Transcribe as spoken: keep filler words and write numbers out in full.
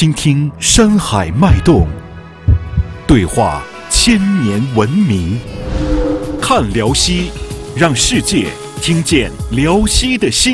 倾听山海脉动，对话千年文明。看辽西，让世界听见辽西的心。